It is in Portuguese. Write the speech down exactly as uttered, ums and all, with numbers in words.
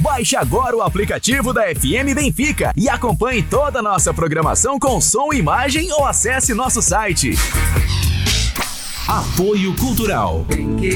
Baixe agora o aplicativo da F M Benfica e acompanhe toda a nossa programação com som e imagem ou acesse nosso site. Apoio Cultural.